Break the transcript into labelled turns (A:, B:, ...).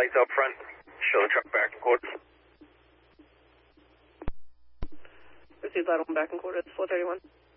A: lights out front. Show the truck back in quarters.
B: Received that one back in quarters, 431.